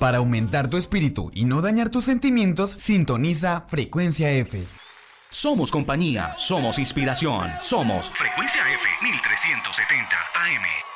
Para aumentar tu espíritu y no dañar tus sentimientos, sintoniza Frecuencia F. Somos compañía, somos inspiración, somos Frecuencia F 1370 AM.